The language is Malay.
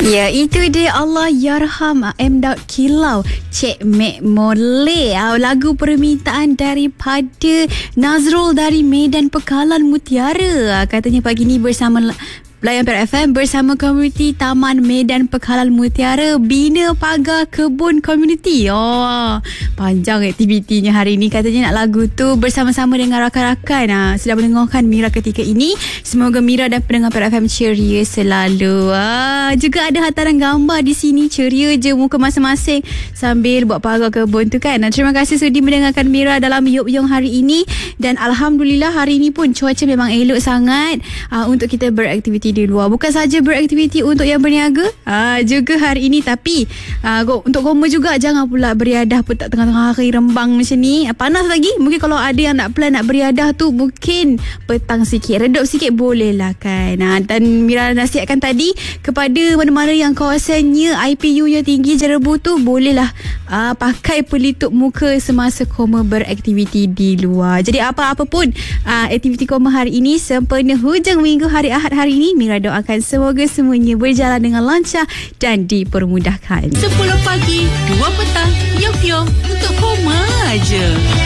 Ya, itu dia Allah Yarham M. Kilau Cik Mek Molek. Lagu permintaan daripada Nazrul dari Medan Pekalan Mutiara. Katanya pagi ni bersama Layan Per FM bersama komuniti Taman Medan Pekalan Mutiara bina pagar kebun komuniti. Panjang aktivitinya hari ini. Katanya nak lagu tu bersama-sama dengan rakan-rakan. Sedang mendengarkan Mira ketika ini. Semoga Mira dan pendengar Per FM ceria selalu. Juga ada hantaran gambar di sini. Ceria je muka masing-masing sambil buat pagar kebun tu kan. Terima kasih sudi mendengarkan Mira dalam Yop Yong hari ini. Dan Alhamdulillah hari ini pun cuaca memang elok sangat untuk kita beraktiviti di luar. Bukan saja beraktiviti untuk yang berniaga, juga hari ini. Tapi untuk Goma juga jangan pula beriadah pun tak tengah-tengah hari rembang macam ni. Panas lagi. Mungkin kalau ada yang nak plan nak beriadah tu mungkin petang sikit, redup sikit boleh lah kan. Dan Mira nasihatkan tadi kepada mana-mana yang kawasannya IPU yang tinggi Jerebu tu bolehlah pakai pelitup muka semasa Koma beraktiviti di luar. Jadi apa-apa pun aktiviti Koma hari ini sempena hujung minggu hari Ahad hari ini, Mira doakan semoga semuanya berjalan dengan lancar dan dipermudahkan. 10 pagi, 2 petang, Yop Yong untuk Koma aja.